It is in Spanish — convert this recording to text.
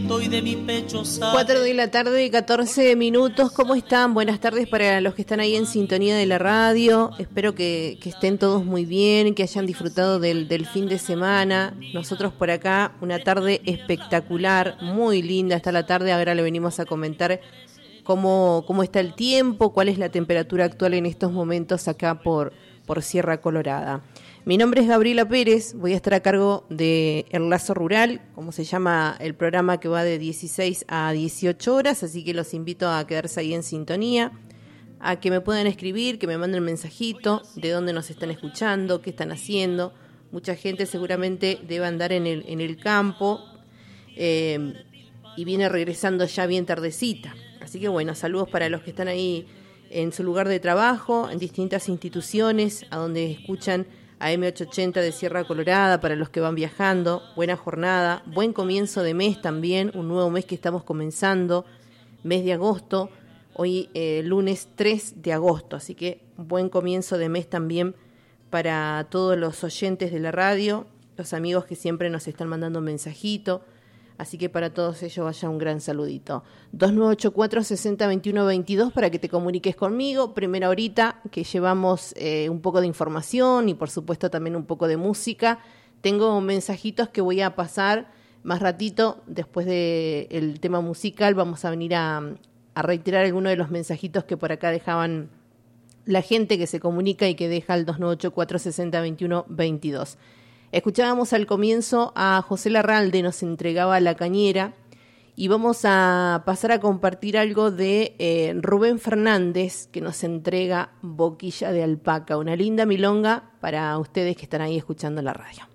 viento y de mi pecho sale. 4 de la tarde, 14 minutos. ¿Cómo están? Buenas tardes para los que están ahí en sintonía de la radio. Espero que estén todos muy bien, que hayan disfrutado del fin de semana. Nosotros por acá, una tarde espectacular, muy linda está la tarde. Ahora le venimos a comentar cómo está el tiempo, cuál es la temperatura actual en estos momentos acá por Sierra Colorada. Mi nombre es Gabriela Pérez, voy a estar a cargo de El Lazo Rural, como se llama el programa que va de 16 a 18 horas, así que los invito a quedarse ahí en sintonía, a que me puedan escribir, que me manden un mensajito de dónde nos están escuchando, qué están haciendo. Mucha gente seguramente debe andar en el campo y viene regresando ya bien tardecita. Así que bueno, saludos para los que están ahí en su lugar de trabajo, en distintas instituciones, a donde escuchan a M880 de Sierra Colorada, para los que van viajando. Buena jornada, buen comienzo de mes también, un nuevo mes que estamos comenzando, mes de agosto, hoy lunes 3 de agosto, así que buen comienzo de mes también para todos los oyentes de la radio, los amigos que siempre nos están mandando un mensajito. Así que para todos ellos vaya un gran saludito. 2984-6021-22 para que te comuniques conmigo. Primera horita que llevamos un poco de información y por supuesto también un poco de música. Tengo mensajitos que voy a pasar más ratito. Después del tema musical vamos a venir a reiterar algunos de los mensajitos que por acá dejaban la gente que se comunica y que deja al 2984-6021-22. Escuchábamos al comienzo a José Larralde, nos entregaba La Cañera, y vamos a pasar a compartir algo de Rubén Fernández, que nos entrega Boquilla de Alpaca, una linda milonga para ustedes que están ahí escuchando la radio.